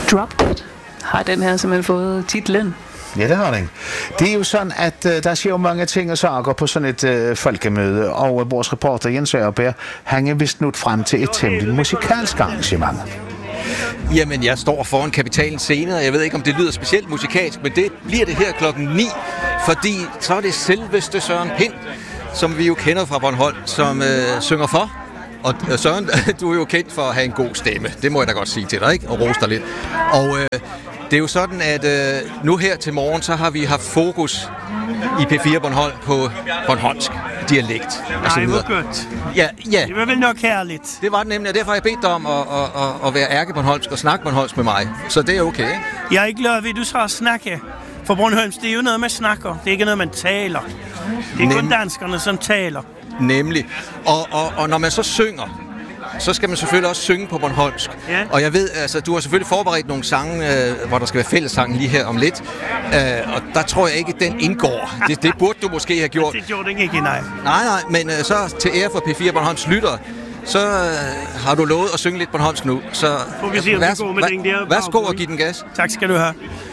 Drop Dead har den her simpelthen fået titlen. Ja, det har den. Det er jo sådan, at der sker jo mange ting og sager på sådan et folkemøde, og vores reporter Jens Ørberg, han er vist nået frem til et temmelig musikalsk arrangement. Jamen, jeg står foran Kapitalens scene, og jeg ved ikke, om det lyder specielt musikalsk, men det bliver det her klokken 9, fordi så er det selveste Søren Pind, som vi jo kender fra Bornholm, som synger for. Og Søren, du er jo kendt for at have en god stemme. Det må jeg da godt sige til dig, ikke? Og rose dig lidt. Og det er jo sådan, at nu her til morgen, så har vi haft fokus i P4 Bornholm på bornholmsk dialekt. Nej, hvor godt. Ja. Det var vel nok herligt. Det var det nemlig, og derfor har jeg bedt dig om at være ærkebornholmsk og snakke bornholmsk med mig. Så det er okay, ikke? Jeg er ikke glad ved, at du så snakke. For Bornholms, det er jo noget, man snakker. Det er ikke noget, man taler. Det er kun danskerne, som taler. Nemlig. Og når man så synger, så skal man selvfølgelig også synge på bornholmsk. Ja. Og jeg ved, altså, du har selvfølgelig forberedt nogle sange, hvor der skal være fællessang lige her om lidt. Og der tror jeg ikke, den indgår. Det burde du måske have gjort. Det gjorde den ikke, nej. Nej, men så til ære for P4 Bornholms lyttere, så har du lovet at synge lidt bornholmsk nu. Så Får vi se, om det går med den der. Værsgo og giv den gas. Tak skal du have.